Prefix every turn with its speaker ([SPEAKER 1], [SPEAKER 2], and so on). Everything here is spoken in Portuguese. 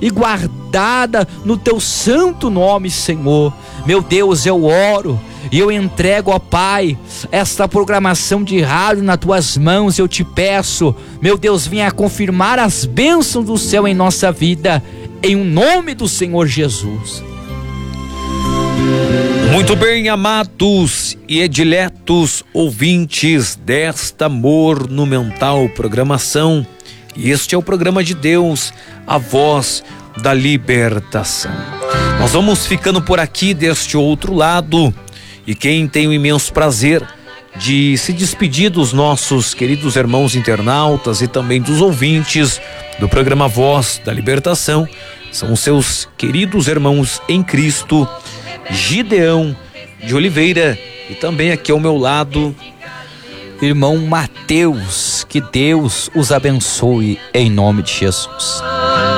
[SPEAKER 1] e guardada no teu santo nome, Senhor. Meu Deus, eu oro e eu entrego, ó Pai, esta programação de rádio nas tuas mãos. Eu te peço, meu Deus, venha confirmar as bênçãos do céu em nossa vida, em nome do Senhor Jesus.
[SPEAKER 2] Muito bem, amados e ediletos ouvintes desta monumental programação, este é o programa de Deus, a voz da libertação. Nós vamos ficando por aqui deste outro lado, e quem tem o imenso prazer de se despedir dos nossos queridos irmãos internautas e também dos ouvintes do programa Voz da Libertação são os seus queridos irmãos em Cristo, Gideão de Oliveira, e também aqui ao meu lado,
[SPEAKER 1] irmão Mateus. Que Deus os abençoe em nome de Jesus.